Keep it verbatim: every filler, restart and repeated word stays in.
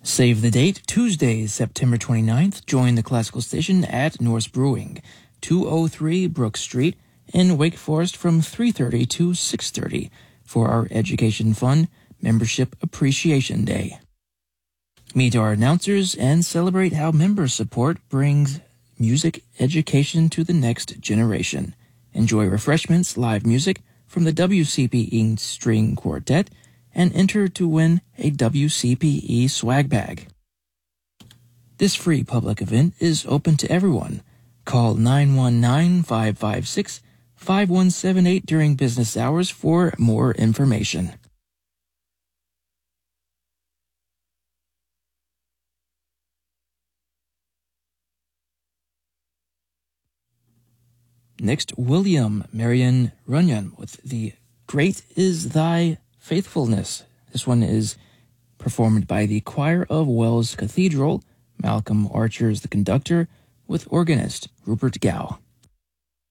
Save the date, Tuesday, September twenty-ninth. Join the classical station at Norse Brewing, two oh three Brook Street in Wake Forest from three thirty to six thirty for our Education Fund Membership Appreciation Day. Meet our announcers and celebrate how member support brings music education to the next generation. Enjoy refreshments, live music from the W C P E String Quartet, and enter to win a W C P E swag bag. This free public event is open to everyone. Call nine one nine, five five six, five one seven eight during business hours for more information. Next, William Marion Runyon with the Great Is Thy Faithfulness. This one is performed by the Choir of Wells Cathedral. Malcolm Archer is the conductor, with organist Rupert Gow.